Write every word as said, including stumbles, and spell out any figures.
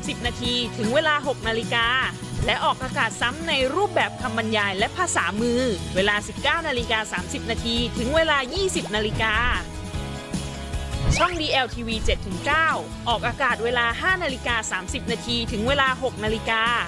สิบนาทีถึงเวลาหกนาฬิกาและออกอากาศซ้ำในรูปแบบคำบรรยายและภาษามือเวลา สิบเก้านาฬิกาสามสิบนาทีถึงเวลา ยี่สิบนาฬิกาช่อง ดี แอล ที วี เจ็ดถึงเก้า ออกอากาศเวลา ห้านาฬิกาสามสิบนาทีถึงเวลา หกนาฬิกา